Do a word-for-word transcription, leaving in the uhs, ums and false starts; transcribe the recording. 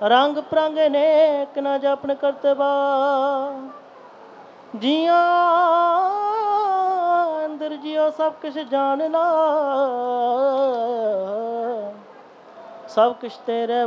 रंग परंग नेक न जपन करतबा जिया अंदर जियो सब किश जानना सब किश तेरे